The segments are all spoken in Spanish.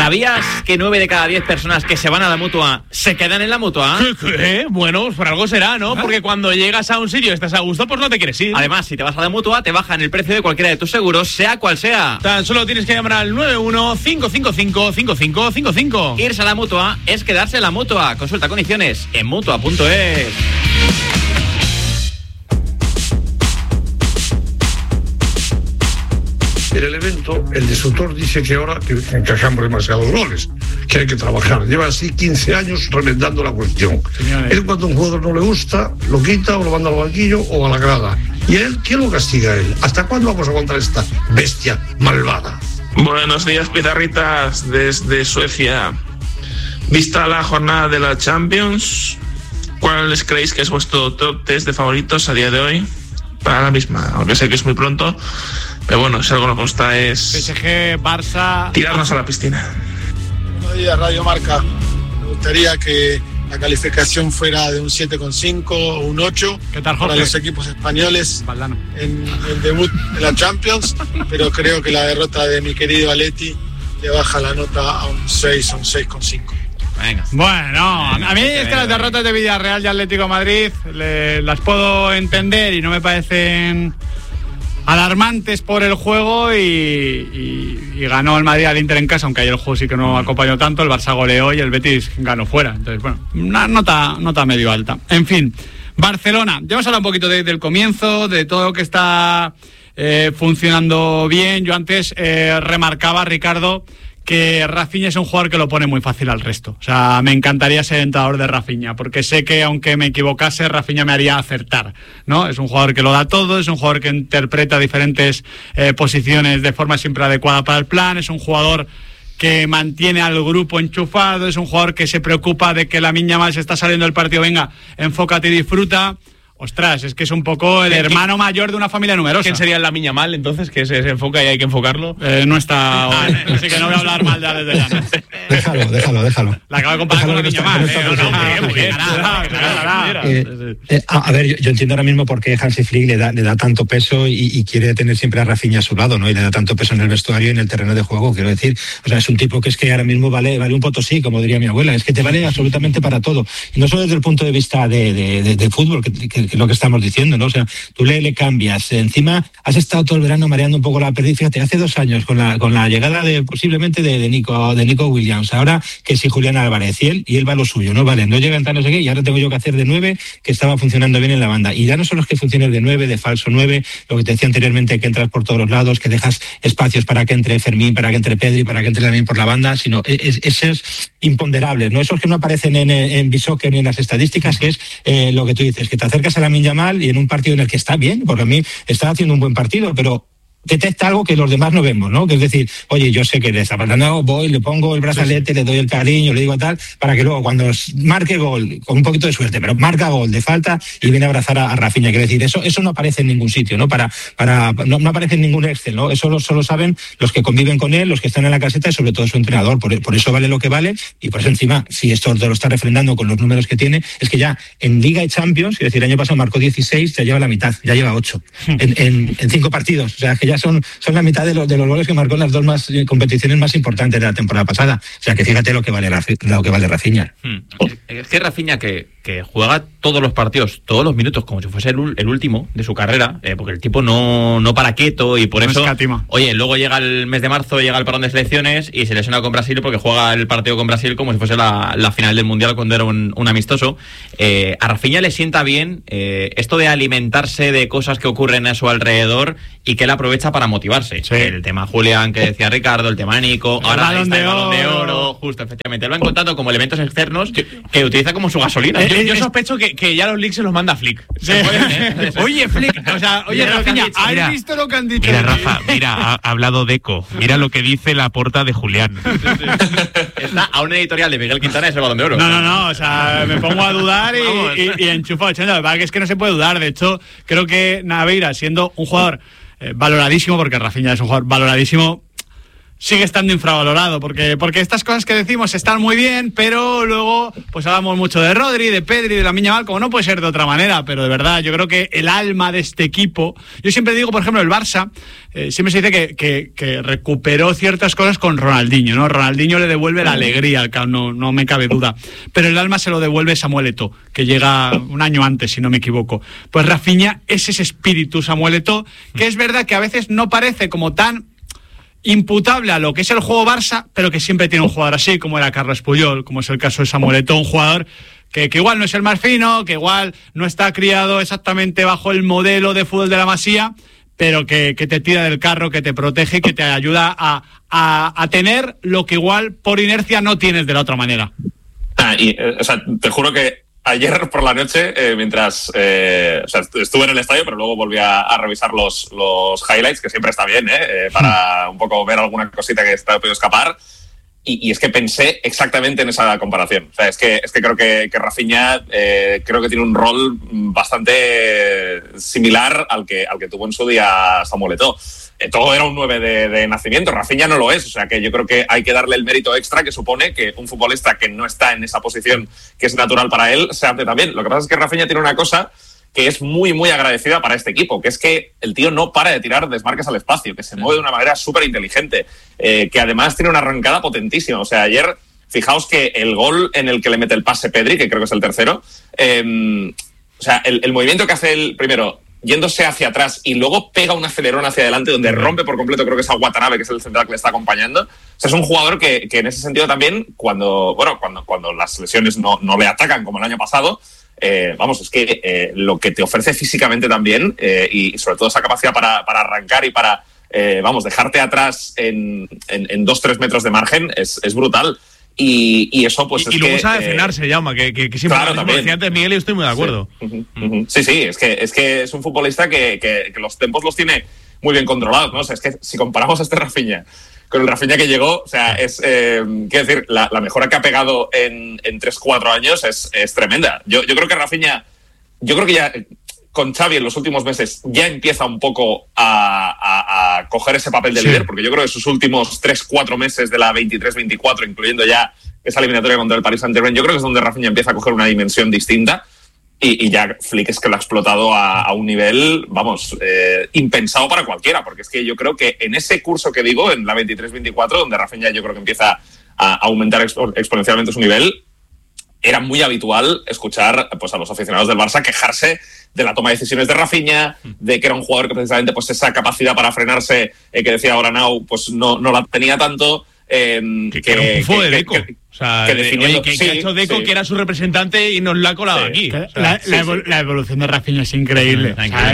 ¿Sabías que 9 de cada 10 personas que se van a la Mutua se quedan en la Mutua? ¿Qué? Bueno, por algo será, ¿no? Porque cuando llegas a un sitio y estás a gusto, pues no te quieres ir. Además, si te vas a la Mutua, te bajan el precio de cualquiera de tus seguros, sea cual sea. Tan solo tienes que llamar al 91-555-5555. Irse a la Mutua es quedarse en la Mutua. Consulta condiciones en Mutua.es. En el evento, el destructor dice que ahora que encajamos demasiados goles, que hay que trabajar. Lleva así 15 años remendando la cuestión. Señores. Él, cuando a un jugador no le gusta, lo quita o lo manda al banquillo o a la grada. ¿Y a él quién lo castiga a él? ¿Hasta cuándo vamos a aguantar esta bestia malvada? Buenos días, pizarritas, desde Suecia. Vista la jornada de la Champions, ¿cuáles creéis que es vuestro top 3 de favoritos a día de hoy? Para la misma, aunque sé que es muy pronto. Pero bueno, si algo nos gusta es PSG, Barça... tirarnos a la piscina. Buenos días, Radio Marca. Me gustaría que la calificación fuera de un 7,5 o un 8 ¿Qué tal, Jorge? para los equipos españoles Valdano. en el debut de la Champions, pero creo que la derrota de mi querido Aleti le baja la nota a un 6 o un 6,5. Venga. Bueno, a mí es que las derrotas de Villarreal y Atlético de Madrid las puedo entender y no me parecen alarmantes por el juego y ganó el Madrid al Inter en casa, aunque ayer el juego sí que no acompañó tanto, el Barça goleó y el Betis ganó fuera. Entonces, bueno, una nota medio alta. En fin, Barcelona, ya hemos hablado un poquito del comienzo, de todo lo que está funcionando bien. Yo antes remarcaba, Ricardo, que Rafinha es un jugador que lo pone muy fácil al resto. O sea, me encantaría ser entrenador de Rafinha, porque sé que aunque me equivocase, Rafinha me haría acertar, ¿no? Es un jugador que lo da todo, es un jugador que interpreta diferentes posiciones de forma siempre adecuada para el plan, es un jugador que mantiene al grupo enchufado, es un jugador que se preocupa de que Lamine Yamal se está saliendo del partido, venga, enfócate y disfruta. Ostras, es que es un poco el hermano mayor de una familia numerosa. ¿Quién sería el Lamine Yamal, entonces, que se enfoca y hay que enfocarlo? No está... Así que no voy a hablar mal de Alex de Llanos. Déjalo. La acabo de comparar con Lamine Yamal. Muy bien. A ver, yo entiendo ahora mismo por qué Hansi Flick le da tanto peso y quiere tener siempre a Rafinha a su lado, ¿no? Y le da tanto peso en el vestuario y en el terreno de juego, quiero decir. O sea, es un tipo que es que ahora mismo vale un potosí, como diría mi abuela. Es que te vale absolutamente para todo. Y no solo desde el punto de vista de fútbol, que lo que estamos diciendo, ¿no? O sea, tú le cambias. Encima, has estado todo el verano mareando un poco la perdiz. Fíjate, hace 2 años, con la llegada posiblemente de Nico Williams. Ahora que si Julián Álvarez y él va a lo suyo, ¿no? Vale, no llega en tal no sé qué, y ahora tengo yo que hacer de 9, que estaba funcionando bien en la banda. Y ya no solo es que funcione de 9, de falso 9, lo que te decía anteriormente, que entras por todos los lados, que dejas espacios para que entre Fermín, para que entre Pedri, para que entre también por la banda, sino eso es imponderable, ¿no? Esos que no aparecen en Bisoccer ni en las estadísticas, que es lo que tú dices, que te acercas a Lamine Yamal y en un partido en el que está bien, porque a mí está haciendo un buen partido, pero detecta algo que los demás no vemos, ¿no? Que es decir, oye, yo sé que desapartando voy, le pongo el brazalete, le doy el cariño, le digo tal, para que luego cuando marque gol, con un poquito de suerte, pero marca gol de falta y viene a abrazar a Rafinha. Quiero decir, eso no aparece en ningún sitio, ¿no? No aparece en ningún Excel, ¿no? Eso solo saben los que conviven con él, los que están en la caseta y sobre todo su entrenador. Por eso vale lo que vale y por eso encima, si esto te lo está refrendando con los números que tiene, es que ya en Liga y Champions, es decir, el año pasado marcó 16, ya lleva la mitad, ya lleva 8 en 5 partidos. O sea, que ya son la mitad de los goles que marcó en las 2 competiciones más importantes de la temporada pasada. O sea, que fíjate lo que vale Rafinha. Es que Rafinha que juega todos los partidos, todos los minutos, como si fuese el último de su carrera, porque el tipo no para quieto y por eso... Oye, luego llega el mes de marzo, llega el parón de selecciones y se lesiona con Brasil porque juega el partido con Brasil como si fuese la final del Mundial cuando era un amistoso. A Rafinha le sienta bien esto de alimentarse de cosas que ocurren a su alrededor y que él aprovecha para motivarse. Sí. El tema Julián que decía Ricardo, el tema Nico, ahora está el Balón de Oro, justo, efectivamente. Lo han contado como elementos externos que utiliza como su gasolina. Yo sospecho que ya los leaks se los manda Flick. Sí. Oye, Flick, oye, Rafinha, ¿has visto lo que han dicho? Mira, Rafa, ha hablado Deco. Mira lo que dice la porta de Julián. Está a un editorial de Miguel Quintana y es el Balón de Oro. No, o sea, me pongo a dudar y enchufo 80. La verdad que es que no se puede dudar. De hecho, creo que Naveira, siendo un jugador valoradísimo, porque Rafinha es un jugador valoradísimo, sigue estando infravalorado, porque estas cosas que decimos están muy bien, pero luego pues hablamos mucho de Rodri, de Pedri, de Lamine Yamal, como no puede ser de otra manera, pero de verdad yo creo que el alma de este equipo, yo siempre digo, por ejemplo, el Barça, siempre se dice que recuperó ciertas cosas con Ronaldinho, ¿no? Ronaldinho le devuelve la alegría al campo, no me cabe duda, pero el alma se lo devuelve Samuel Eto'o, que llega un año antes, si no me equivoco. Pues Rafinha es ese espíritu Samuel Eto'o, que es verdad que a veces no parece como tan imputable a lo que es el juego Barça, pero que siempre tiene un jugador así, como era Carles Puyol, como es el caso de Samuel Eto'o, un jugador que igual no es el más fino, que igual no está criado exactamente bajo el modelo de fútbol de la Masía, pero que te tira del carro, que te protege y que te ayuda a tener lo que igual por inercia no tienes de la otra manera. O sea, te juro que ayer por la noche, mientras estuve en el estadio, pero luego volví a revisar los highlights, que siempre está bien, para un poco ver alguna cosita que está podido escapar. Y es que pensé exactamente en esa comparación. O sea, es que creo que Rafinha creo que tiene un rol bastante similar al que tuvo en su día Samuel Eto'o. Eto'o era un 9 de nacimiento, Rafinha no lo es. O sea, que yo creo que hay que darle el mérito extra que supone que un futbolista que no está en esa posición que es natural para él se hace también. Lo que pasa es que Rafinha tiene una cosa que es muy, muy agradecida para este equipo, que es que el tío no para de tirar desmarques al espacio, que se mueve de una manera súper inteligente, que además tiene una arrancada potentísima. O sea, ayer, fijaos que el gol en el que le mete el pase Pedri, que creo que es el tercero, o sea, el movimiento que hace el primero, yéndose hacia atrás y luego pega un acelerón hacia adelante donde rompe por completo, creo que es a Watanabe, que es el central que le está acompañando. O sea, es un jugador que en ese sentido también, cuando las lesiones no le atacan como el año pasado, es que lo que te ofrece físicamente también, y sobre todo esa capacidad para arrancar y para dejarte atrás en 2-3 metros de margen es brutal. Y eso pues y luego sabe frenarse, Jaume, que siempre claro, lo decía antes Miguel y estoy muy de acuerdo. Sí, es que es un futbolista que los tempos los tiene muy bien controlados, ¿no? O sea, es que si comparamos a este Rafinha con el Rafinha que llegó, o sea, es quiero decir, la mejora que ha pegado en 3-4 años es tremenda. Yo creo que Rafinha, ya con Xavi en los últimos meses ya empieza un poco a coger ese papel de líder, porque yo creo que sus últimos 3-4 meses de la 23-24, incluyendo ya esa eliminatoria contra el Paris Saint-Germain, yo creo que es donde Rafinha empieza a coger una dimensión distinta. Y ya Flick es que lo ha explotado a un nivel, impensado para cualquiera, porque es que yo creo que en ese curso que digo, en la 23-24, donde Rafinha yo creo que empieza a aumentar exponencialmente su nivel, era muy habitual escuchar pues a los aficionados del Barça quejarse de la toma de decisiones de Rafinha, de que era un jugador que precisamente pues esa capacidad para frenarse que decía Oranau pues no la tenía tanto. Que era un pufo de Deco. O sea, que ha hecho Deco, que era su representante y nos la ha colado aquí. La evolución de Rafinha es increíble.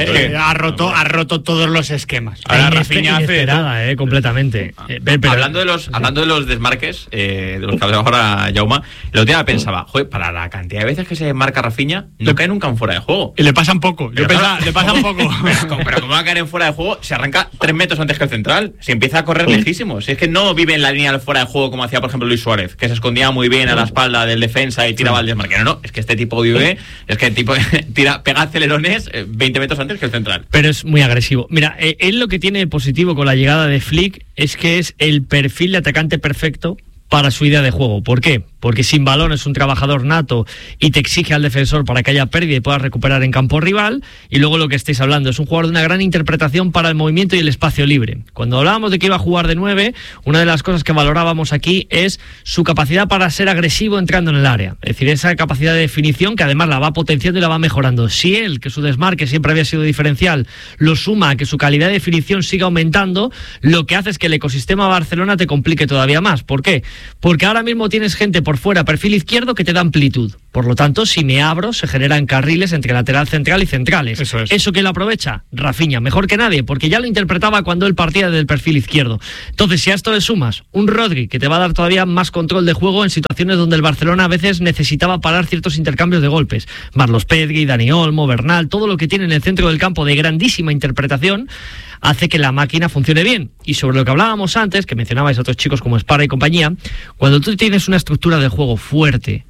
Ha roto todos los esquemas. Ahora Rafinha hace completamente. Hablando de los desmarques, de los que hablaba ahora Jaume, el otro día pensaba, joder, para la cantidad de veces que se marca Rafinha, no cae nunca en fuera de juego. Y le pasan poco. Le pasan poco. Pero como va a caer en fuera de juego, se arranca 3 metros antes que el central. Se empieza a correr lejísimo. Si es que no vive en la línea del fuera de juego como hacía, por ejemplo, Luis Suárez, que se escondía muy bien a la espalda del defensa y tiraba al desmarque. No, es que este tipo vive, es que el tipo pega acelerones 20 metros antes que el central. Pero es muy agresivo. Mira, él lo que tiene positivo con la llegada de Flick es que es el perfil de atacante perfecto para su idea de juego. ¿Por qué? Porque sin balón es un trabajador nato y te exige al defensor para que haya pérdida y puedas recuperar en campo rival. Y luego lo que estáis hablando, es un jugador de una gran interpretación para el movimiento y el espacio libre. Cuando hablábamos de que iba a jugar de 9, una de las cosas que valorábamos aquí es su capacidad para ser agresivo entrando en el área. Es decir, esa capacidad de definición que además la va potenciando y la va mejorando. Si él, que su desmarque siempre había sido diferencial, lo suma a que su calidad de definición siga aumentando, lo que hace es que el ecosistema Barcelona te complique todavía más. ¿Por qué? Porque ahora mismo tienes gente por fuera, perfil izquierdo, que te da amplitud. Por lo tanto, si me abro, se generan carriles entre lateral central y centrales. ¿Eso quién lo aprovecha? Rafinha, mejor que nadie, porque ya lo interpretaba cuando él partía del perfil izquierdo. Entonces, si a esto le sumas un Rodri, que te va a dar todavía más control de juego en situaciones donde el Barcelona a veces necesitaba parar ciertos intercambios de golpes. Marlos Pedri, Dani Olmo, Bernal, todo lo que tiene en el centro del campo de grandísima interpretación, hace que la máquina funcione bien. Y sobre lo que hablábamos antes, que mencionabais a otros chicos como Esparra y compañía, cuando tú tienes una estructura de juego fuerte,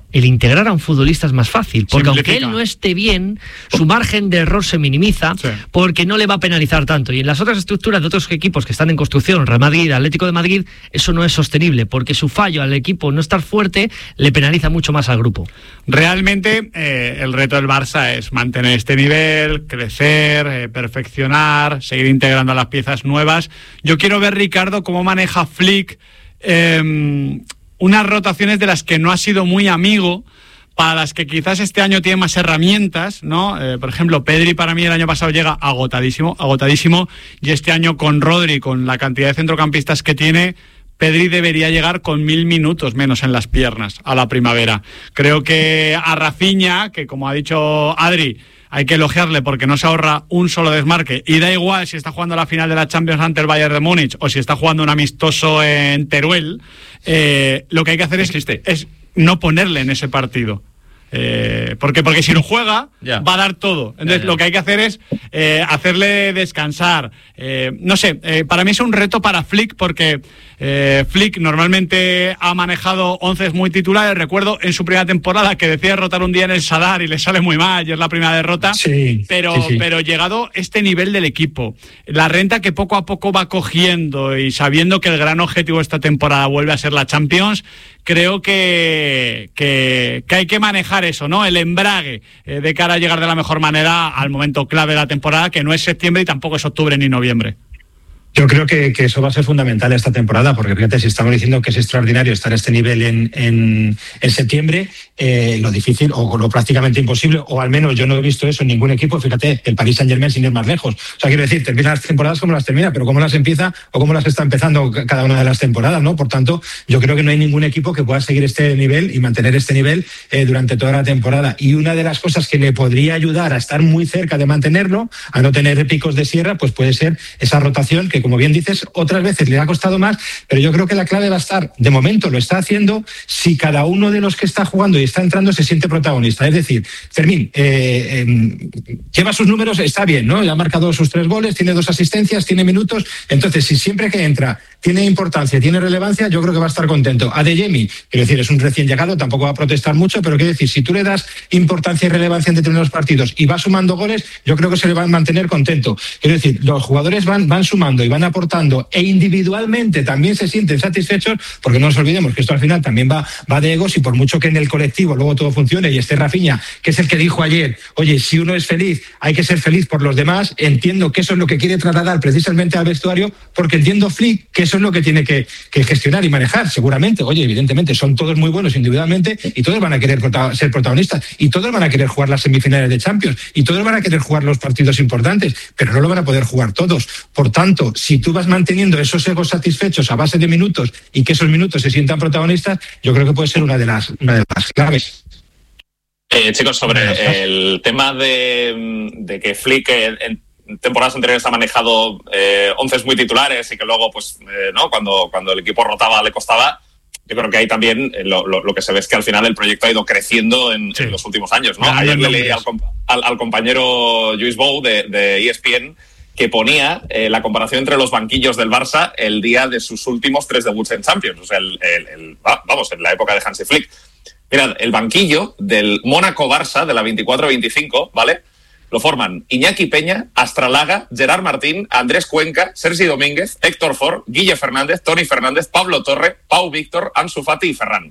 el integrar a un futbolista es más fácil, porque aunque él no esté bien, su margen de error se minimiza, porque no le va a penalizar tanto. Y en las otras estructuras de otros equipos que están en construcción, Real Madrid, Atlético de Madrid, eso no es sostenible, porque su fallo al equipo no estar fuerte le penaliza mucho más al grupo. Realmente el reto del Barça es mantener este nivel, crecer, perfeccionar, seguir integrando a las piezas nuevas. Yo quiero ver, Ricardo, cómo maneja Flick unas rotaciones de las que no ha sido muy amigo, para las que quizás este año tiene más herramientas, ¿no? Por ejemplo, Pedri para mí el año pasado llega agotadísimo, y este año con Rodri, con la cantidad de centrocampistas que tiene, Pedri debería llegar con 1000 minutos menos en las piernas a la primavera. Creo que a Rafinha, que como ha dicho Adri, hay que elogiarle porque no se ahorra un solo desmarque, y da igual si está jugando la final de la Champions ante el Bayern de Múnich o si está jugando un amistoso en Teruel, lo que hay que hacer es no ponerle en ese partido. Porque si no juega va a dar todo. Entonces lo que hay que hacer es hacerle descansar. No sé, para mí es un reto para Flick, porque Flick normalmente ha manejado 11 muy titulares. Recuerdo en su primera temporada que decide rotar un día en el Sadar y le sale muy mal y es la primera derrota. Pero llegado este nivel del equipo, la renta que poco a poco va cogiendo y sabiendo que el gran objetivo de esta temporada vuelve a ser la Champions, creo que hay que manejar eso, ¿no? El embrague de cara a llegar de la mejor manera al momento clave de la temporada, que no es septiembre y tampoco es octubre ni noviembre. Yo creo que eso va a ser fundamental esta temporada, porque fíjate, si estamos diciendo que es extraordinario estar a este nivel en septiembre, lo difícil o lo prácticamente imposible, o al menos yo no he visto eso en ningún equipo. Fíjate, el Paris Saint-Germain sin ir más lejos. O sea, quiero decir, termina las temporadas como las termina, pero cómo las empieza o cómo las está empezando cada una de las temporadas, ¿no? Por tanto, yo creo que no hay ningún equipo que pueda seguir este nivel y mantener este nivel durante toda la temporada. Y una de las cosas que le podría ayudar a estar muy cerca de mantenerlo, a no tener picos de sierra, pues puede ser esa rotación que, como bien dices, otras veces le ha costado más, pero yo creo que la clave va a estar, de momento lo está haciendo, si cada uno de los que está jugando y está entrando se siente protagonista. Es decir, Fermín lleva sus números, está bien, ¿no? Ya ha marcado sus 3 goles, tiene 2 asistencias, tiene minutos. Entonces, si siempre que entra tiene importancia, tiene relevancia, yo creo que va a estar contento. Adeyemi, quiero decir, es un recién llegado, tampoco va a protestar mucho, pero quiero decir, si tú le das importancia y relevancia en determinados partidos y va sumando goles, yo creo que se le va a mantener contento. Quiero decir, los jugadores van sumando y van aportando, e individualmente también se sienten satisfechos, porque no nos olvidemos que esto al final también va de egos, y por mucho que en el colectivo luego todo funcione y esté Rafinha, que es el que dijo ayer, oye, si uno es feliz, hay que ser feliz por los demás. Entiendo que eso es lo que quiere trasladar precisamente al vestuario, porque entiendo Flick que eso es lo que tiene que gestionar y manejar, seguramente. Oye, evidentemente son todos muy buenos individualmente y todos van a querer ser protagonistas y todos van a querer jugar las semifinales de Champions y todos van a querer jugar los partidos importantes, pero no lo van a poder jugar todos. Por tanto, si tú vas manteniendo esos egos satisfechos a base de minutos y que esos minutos se sientan protagonistas, yo creo que puede ser una de las claves. Chicos, sobre el tema de que Flick en temporadas anteriores ha manejado 11 muy titulares y que luego, pues, no, cuando el equipo rotaba le costaba. Yo creo que ahí también lo que se ve es que al final el proyecto ha ido creciendo en los últimos años, ¿no? Ayer le leí al compañero Lluís Bou de ESPN que ponía la comparación entre los banquillos del Barça el día de sus últimos 3 debuts en Champions, o sea, en la época de Hansi Flick. Mirad, el banquillo del Mónaco-Barça de la 24-25, ¿vale? Lo forman Iñaki Peña, Astralaga, Gerard Martín, Andrés Cuenca, Sergi Domínguez, Héctor Ford, Guille Fernández, Toni Fernández, Pablo Torre, Pau Víctor, Ansu Fati y Ferran.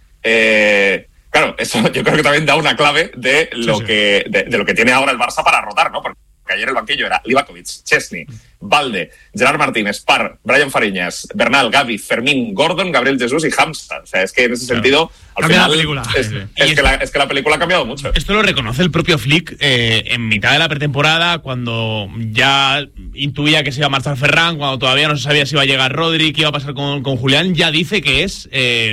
Claro, eso yo creo que también da una clave de lo que tiene ahora el Barça para rotar, ¿no? Porque ayer el banquillo era Livakovic, Chesney, Valde, Gerard Martín, Spar, Brian Fariñas, Bernal, Gavi, Fermín, Gordon, Gabriel Jesús y Hamza. O sea, es que en ese sentido, al final, es que la película ha cambiado mucho. Esto lo reconoce el propio Flick en mitad de la pretemporada, cuando ya intuía que se iba a marchar Ferran, cuando todavía no se sabía si iba a llegar Rodri, qué iba a pasar con Julián. Ya dice que es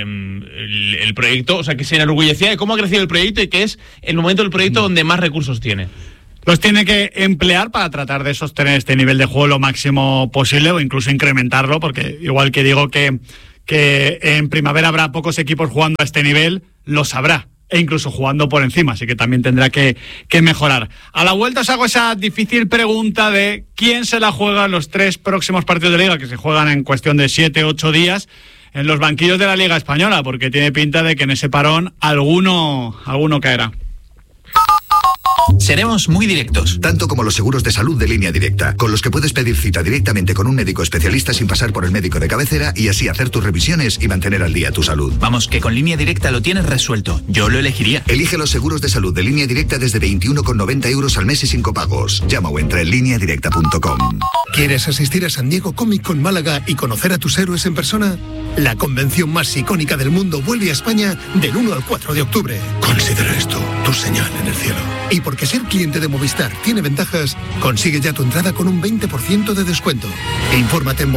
el proyecto, o sea, que se enorgullecía de cómo ha crecido el proyecto y que es el momento del proyecto donde más recursos tiene. Los tiene que emplear para tratar de sostener este nivel de juego lo máximo posible o incluso incrementarlo, porque igual que digo que en primavera habrá pocos equipos jugando a este nivel, lo sabrá, e incluso jugando por encima, así que también tendrá que mejorar. A la vuelta os hago esa difícil pregunta de quién se la juega en los 3 próximos partidos de Liga, que se juegan en cuestión de 7-8 días. en los banquillos de la Liga Española, porque tiene pinta de que en ese parón alguno caerá. Seremos muy directos. Tanto como los seguros de salud de Línea Directa, con los que puedes pedir cita directamente con un médico especialista sin pasar por el médico de cabecera y así hacer tus revisiones y mantener al día tu salud. Vamos, que con Línea Directa lo tienes resuelto. Yo lo elegiría. Elige los seguros de salud de Línea Directa desde 21,90 € al mes y sin copagos. Llama o entra en lineadirecta.com. ¿Quieres asistir a San Diego Comic Con Málaga y conocer a tus héroes en persona? La convención más icónica del mundo vuelve a España del 1 al 4 de octubre. Considera esto tu señal en el cielo. Y porque ser cliente de Movistar tiene ventajas, consigue ya tu entrada con un 20% de descuento. Infórmate en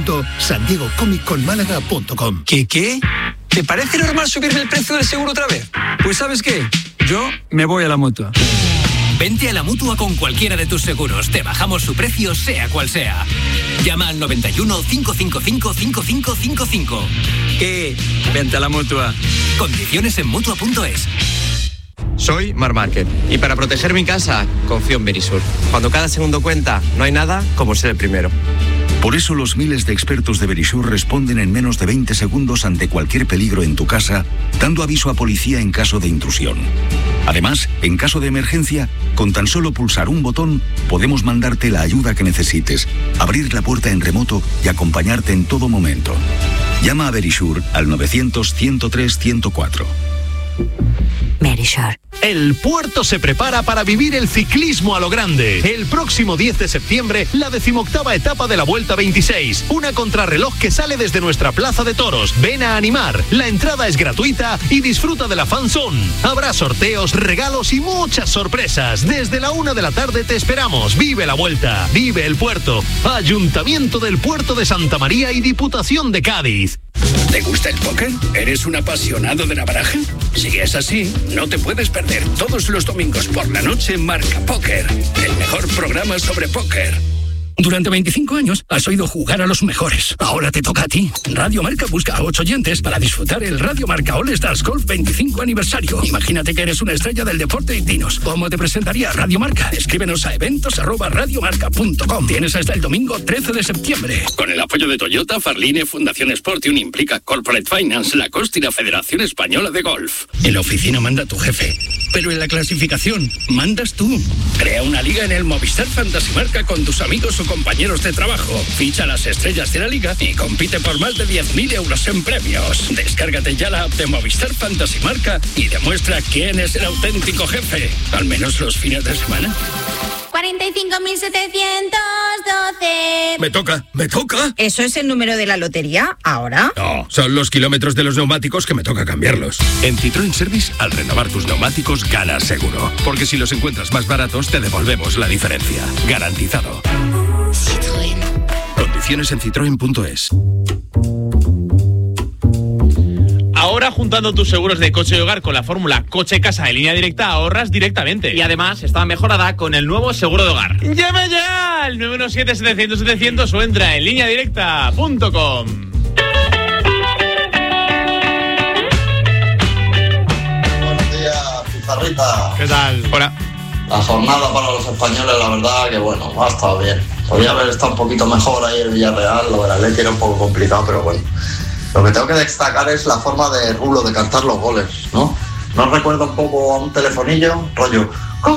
movistar.sandiegocomic-con-málaga.com. ¿Qué? ¿Te parece normal subirme el precio del seguro otra vez? Pues ¿sabes qué? Yo me voy a la Mutua. Vente a la Mutua con cualquiera de tus seguros. Te bajamos su precio, sea cual sea. Llama al 91 555 5555. ¿Qué? Vente a la Mutua. Condiciones en Mutua.es. Soy Marc Márquez y para proteger mi casa confío en Verisur. Cuando cada segundo cuenta, no hay nada como ser el primero. Por eso los miles de expertos de Verisur responden en menos de 20 segundos ante cualquier peligro en tu casa, dando aviso a policía en caso de intrusión. Además, en caso de emergencia, con tan solo pulsar un botón, podemos mandarte la ayuda que necesites, abrir la puerta en remoto y acompañarte en todo momento. Llama a Verisur al 900-103-104. Verisur. El puerto se prepara para vivir el ciclismo a lo grande. El próximo 10 de septiembre, la 18ª etapa de la Vuelta 26. Una contrarreloj que sale desde nuestra plaza de toros. Ven a animar. La entrada es gratuita y disfruta de la fan zone. Habrá sorteos, regalos y muchas sorpresas. Desde la 1 de la tarde te esperamos. Vive la Vuelta. Vive el puerto. Ayuntamiento del Puerto de Santa María y Diputación de Cádiz. ¿Te gusta el póker? ¿Eres un apasionado de la baraja? Si es así, no te puedes perder todos los domingos por la noche Marca Póker, el mejor programa sobre póker. Durante 25 años has oído jugar a los mejores. Ahora te toca a ti. Radio Marca busca a 8 oyentes para disfrutar el Radio Marca All Stars Golf 25 aniversario. Imagínate que eres una estrella del deporte y dinos, ¿cómo te presentaría Radio Marca? Escríbenos a eventos@radiomarca.com. Tienes hasta el domingo 13 de septiembre. Con el apoyo de Toyota, Farline, Fundación Sportium, Implica Corporate Finance, Lacoste y la Federación Española de Golf. En la oficina manda tu jefe, pero en la clasificación mandas tú. Crea una liga en el Movistar Fantasy Marca con tus amigos o compañeros de trabajo. Ficha las estrellas de la liga y compite por más de 10.000 euros en premios. Descárgate ya la app de Movistar Fantasy Marca y demuestra quién es el auténtico jefe. Al menos los fines de semana. 45.712. Me toca. ¿Eso es el número de la lotería? ¿Ahora? No, son los kilómetros de los neumáticos que me toca cambiarlos. En Citroën Service, al renovar tus neumáticos, ganas seguro. Porque si los encuentras más baratos, te devolvemos la diferencia. Garantizado. Citroën. Condiciones en citroen.es. Ahora, juntando tus seguros de coche y hogar con la fórmula coche-casa de Línea Directa, ahorras directamente. Y además está mejorada con el nuevo seguro de hogar. ¡Llame ya! Al 917-700-700 o entra en lineadirecta.com. Buenos días, Pizarrita. ¿Qué tal? Hola. La jornada para los españoles, la verdad que bueno, ha estado bien. Podría haber estado un poquito mejor ahí el Villarreal, lo del Atleti era un poco complicado, pero bueno. Lo que tengo que destacar es la forma de Rulo de cantar los goles, ¿no? ¿No recuerda un poco a un telefonillo? Rollo.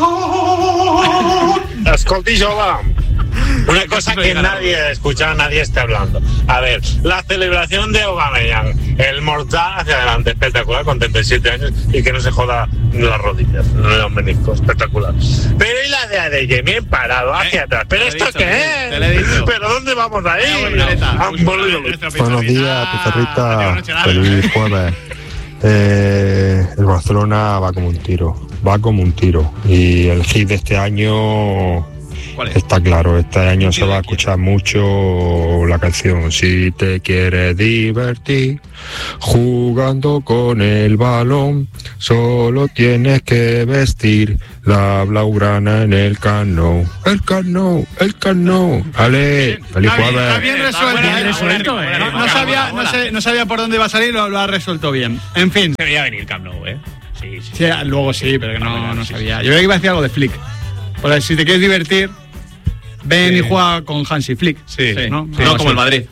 Escoltillo, va. Una cosa que nadie escucha, nadie está hablando. A ver, la celebración de Aubameyang, el mortal hacia adelante, espectacular, con 37 años y que no se joda las rodillas, los meniscos, espectacular. Pero y la de Adeyemi, bien parado, hacia atrás. ¿Pero esto qué es? ¿Pero dónde vamos a ir? Buenos días, Pizarrita. Feliz jueves. El Barcelona va como un tiro. Y el hit de este año está claro. Este año se va a escuchar mucho la canción Si te quieres divertir jugando con el balón, solo tienes que vestir la blaugrana en el Camp Nou. El Camp Nou. Ale, feliz jueves. Está bien resuelto. No sabía por dónde iba a salir, lo ha resuelto bien. En fin. Se veía venir Camp Nou, Sí, luego sí, pero que no sabía. Yo creo que iba a decir algo de Flick. Si te quieres divertir, Ven y juega con Hansi Flick. Sí, ¿no? No como el Madrid.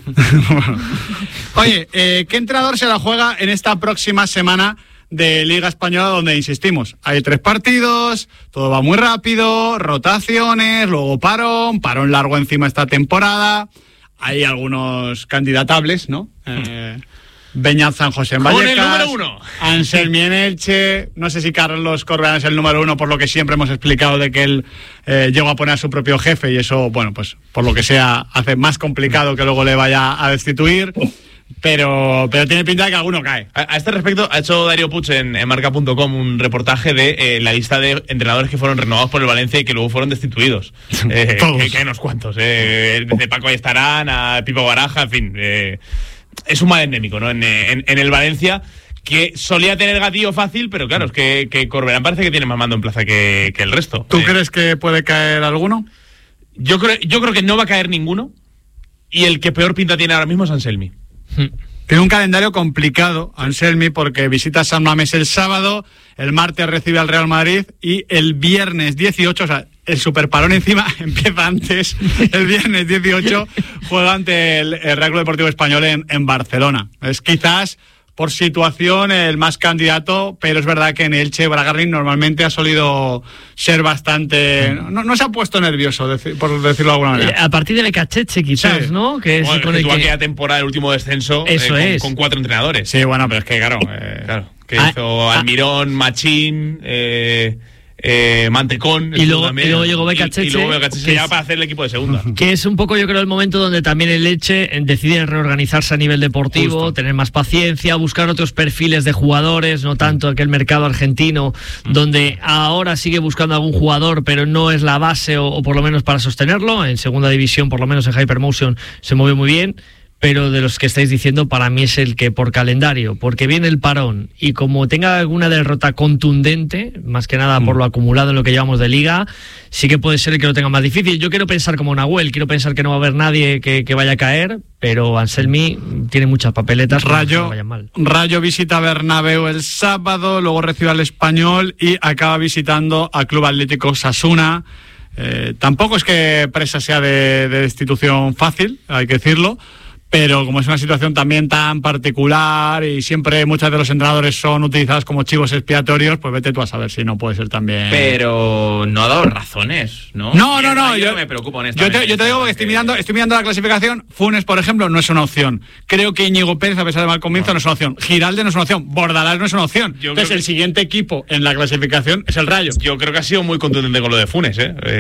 Oye, ¿qué entrenador se la juega en esta próxima semana de Liga Española, donde insistimos? Hay 3 partidos, todo va muy rápido, rotaciones, luego parón largo encima esta temporada. Hay algunos candidatables, ¿no? Beñat San José en Vallecas, con el número 1. Anselmi en Elche. No sé si Carlos Corberán es el número 1, por lo que siempre hemos explicado de que él llegó a poner a su propio jefe, y eso, bueno, pues por lo que sea, hace más complicado que luego le vaya a destituir. Pero tiene pinta de que alguno cae. A este respecto, ha hecho Darío Puig en marca.com un reportaje de la lista de entrenadores que fueron renovados por el Valencia y que luego fueron destituidos. Que hay unos cuantos. Desde Paco Ayestarán a Pipo Baraja, en fin. Es un mal endémico, ¿no? En el Valencia, que solía tener gatillo fácil, pero claro, es que Corberán parece que tiene más mando en plaza que el resto. ¿Tú crees que puede caer alguno? Yo creo que no va a caer ninguno, y el que peor pinta tiene ahora mismo es Anselmi. Tiene un calendario complicado Anselmi, porque visita San Mamés el sábado, el martes recibe al Real Madrid y el viernes 18, o sea, el superparón encima empieza antes, el viernes 18 juega ante el Real Club Deportivo Español en Barcelona. Es quizás por situación el más candidato, pero es verdad que en Elche Bragarnik normalmente ha solido ser bastante... No se ha puesto nervioso, por decirlo de alguna manera. A partir de Lecacheche quizás, sí, ¿no? Que bueno, con el que aquella temporada, el último descenso, con 4 entrenadores. Sí, bueno, pero es que claro, que hizo Almirón, Machín... Mantecón y luego llegó Becacheche, y luego Becacheche ya para hacer el equipo de segunda, que es un poco, yo creo, el momento donde también el Elche decide reorganizarse a nivel deportivo. Justo. Tener más paciencia, buscar otros perfiles de jugadores, no tanto aquel mercado argentino donde ahora sigue buscando algún jugador pero no es la base o por lo menos para sostenerlo. En segunda división, por lo menos en Hypermotion, se mueve muy bien. Pero de los que estáis diciendo, para mí es el que por calendario, porque viene el parón y como tenga alguna derrota contundente, más que nada por lo acumulado en lo que llevamos de liga, sí que puede ser el que lo tenga más difícil. Yo quiero pensar como Nahuel, quiero pensar que no va a haber nadie que vaya a caer, pero Anselmi tiene muchas papeletas. Rayo visita Bernabéu el sábado, luego recibe al Español y acaba visitando al Club Atlético Osasuna. Tampoco es que Presa sea de destitución fácil, hay que decirlo, pero como es una situación también tan particular y siempre muchos de los entrenadores son utilizados como chivos expiatorios, pues vete tú a saber si no puede ser también. Pero no ha dado razones, ¿no? No. Yo me preocupo honestamente. Yo te digo que estoy mirando la clasificación. Funes, por ejemplo, no es una opción. Creo que Íñigo Pérez, a pesar de mal comienzo, no es una opción. Giralde no es una opción. Bordalás no es una opción. Entonces el siguiente equipo en la clasificación es el Rayo. Yo creo que ha sido muy contundente con lo de Funes,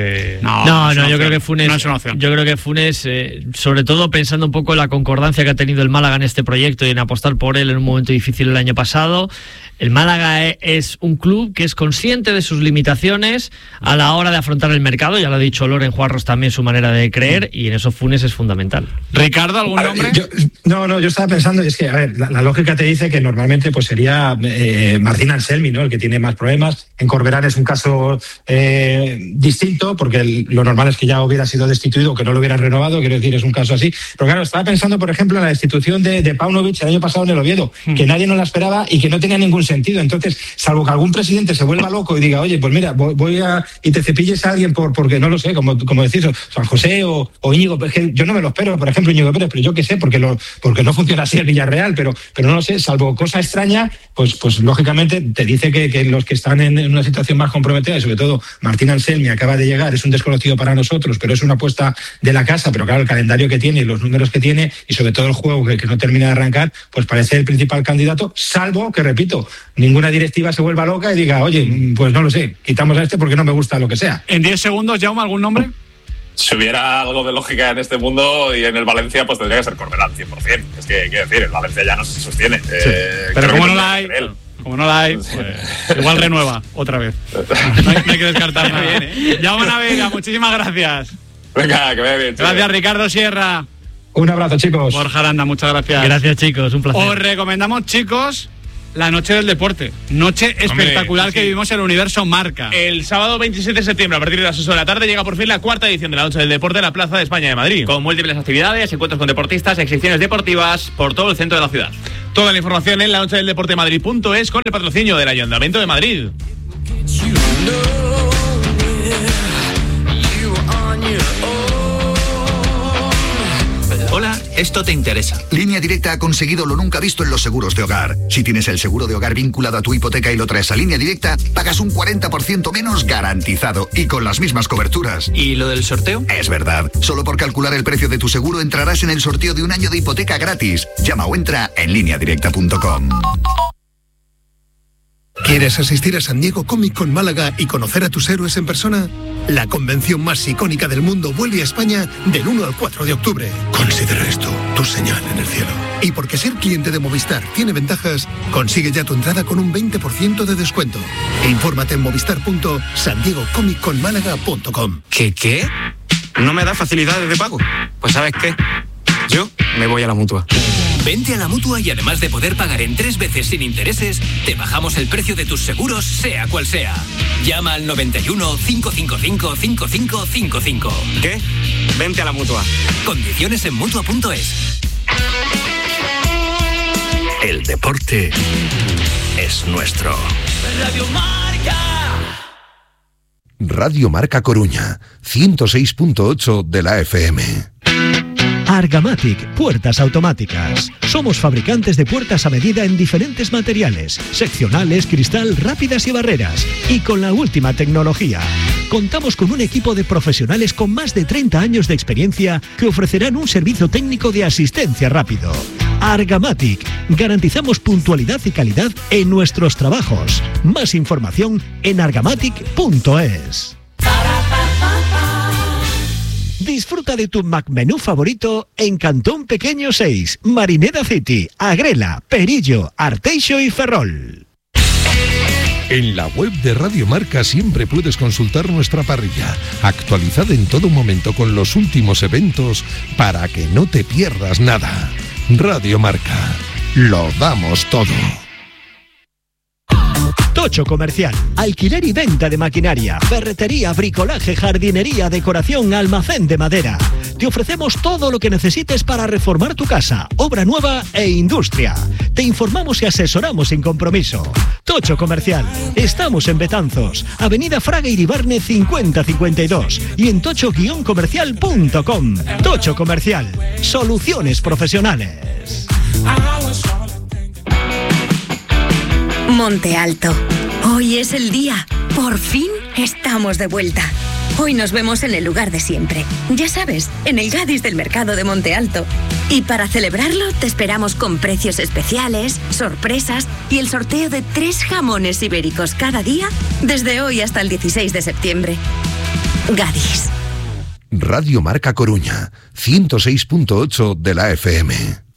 No, yo creo que Funes no es una opción. Yo creo que Funes, sobre todo pensando un poco en la concordancia que ha tenido el Málaga en este proyecto y en apostar por él en un momento difícil el año pasado. El Málaga es un club que es consciente de sus limitaciones a la hora de afrontar el mercado, ya lo ha dicho Loren Juarros también, su manera de creer, y en eso Funes es fundamental. Ricardo, ¿algún nombre? Yo estaba pensando, es que, a ver, la lógica te dice que normalmente pues sería Martín Anselmi, ¿no? El que tiene más problemas. En Corberán es un caso distinto, porque lo normal es que ya hubiera sido destituido o que no lo hubieran renovado, quiero decir, es un caso así. Pero claro, estaba pensando, por ejemplo, en la destitución de Paunovic el año pasado en el Oviedo, que nadie nos la esperaba y que no tenía ningún sentido. Entonces, salvo que algún presidente se vuelva loco y diga, oye, pues mira, voy a... y te cepilles a alguien porque no lo sé, como decís, San José o Íñigo, yo no me lo espero, por ejemplo, Íñigo Pérez, pero yo qué sé, porque no funciona así el Villarreal, pero no lo sé, salvo cosa extraña, pues lógicamente te dice que los que están en una situación más comprometida, y sobre todo Martín Anselmi acaba de llegar, es un desconocido para nosotros, pero es una apuesta de la casa, pero claro, el calendario que tiene y los números que tiene, y sobre todo el juego que no termina de arrancar, pues parece el principal candidato, salvo que, repito, ninguna directiva se vuelva loca y diga, oye, pues no lo sé, quitamos a este porque no me gusta lo que sea. En 10 segundos, Jaume, ¿algún nombre? Si hubiera algo de lógica en este mundo y en el Valencia, pues tendría que ser Corberán 100%. Es que, quiero decir, el Valencia ya no se sostiene. Sí. Pero como no la hay... Como no la hay, pues, igual renueva otra vez. No hay que descartar nada. Bien, Jaume Navega, muchísimas gracias. Venga, que vaya bien. Gracias, chicos. Ricardo Sierra. Un abrazo, chicos. Borja Aranda, muchas gracias. Gracias, chicos, un placer. Os recomendamos, chicos, la noche del deporte. Noche espectacular que vivimos en el Universo Marca. El sábado 27 de septiembre, a partir de las 6 de la tarde, llega por fin la 4ª edición de la Noche del Deporte en la Plaza de España de Madrid. Con múltiples actividades, encuentros con deportistas, exhibiciones deportivas por todo el centro de la ciudad. Toda la información en lanochedeldeportemadrid.es con el patrocinio del Ayuntamiento de Madrid. You on your own. esto te interesa. Línea Directa ha conseguido lo nunca visto en los seguros de hogar. Si tienes el seguro de hogar vinculado a tu hipoteca y lo traes a Línea Directa, pagas un 40% menos garantizado y con las mismas coberturas. ¿Y lo del sorteo? Es verdad. Solo por calcular el precio de tu seguro entrarás en el sorteo de un año de hipoteca gratis. Llama o entra en lineadirecta.com. ¿Quieres asistir a San Diego Comic Con Málaga y conocer a tus héroes en persona? La convención más icónica del mundo vuelve a España del 1 al 4 de octubre. Considera esto tu señal en el cielo. Y porque ser cliente de Movistar tiene ventajas, consigue ya tu entrada con un 20% de descuento. Infórmate en movistar.sandiegocomicconmálaga.com. ¿Qué? ¿No me da facilidades de pago? Pues ¿sabes qué? Yo me voy a la Mutua. Vente a la Mutua y además de poder pagar en 3 veces sin intereses, te bajamos el precio de tus seguros, sea cual sea. Llama al 91 555 5555. ¿Qué? Vente a la Mutua. Condiciones en Mutua.es. El deporte es nuestro. Radio Marca. Radio Marca Coruña, 106.8 de la FM. Argamatic, puertas automáticas. Somos fabricantes de puertas a medida en diferentes materiales, seccionales, cristal, rápidas y barreras. Y con la última tecnología. Contamos con un equipo de profesionales con más de 30 años de experiencia que ofrecerán un servicio técnico de asistencia rápido. Argamatic. Garantizamos puntualidad y calidad en nuestros trabajos. Más información en argamatic.es. Disfruta de tu McMenú favorito en Cantón Pequeño 6, Marineda City, Agrela, Perillo, Arteixo y Ferrol. En la web de Radio Marca siempre puedes consultar nuestra parrilla, actualizada en todo momento con los últimos eventos para que no te pierdas nada. Radio Marca, lo damos todo. Tocho Comercial. Alquiler y venta de maquinaria, ferretería, bricolaje, jardinería, decoración, almacén de madera. Te ofrecemos todo lo que necesites para reformar tu casa, obra nueva e industria. Te informamos y asesoramos sin compromiso. Tocho Comercial. Estamos en Betanzos, Avenida Fraga Iribarne 5052 y en tocho-comercial.com. Tocho Comercial. Soluciones profesionales. Monte Alto. Hoy es el día. Por fin estamos de vuelta. Hoy nos vemos en el lugar de siempre. Ya sabes, en el Gadis del Mercado de Monte Alto. Y para celebrarlo te esperamos con precios especiales, sorpresas y el sorteo de 3 jamones ibéricos cada día desde hoy hasta el 16 de septiembre. Gadis. Radio Marca Coruña, 106.8 de la FM.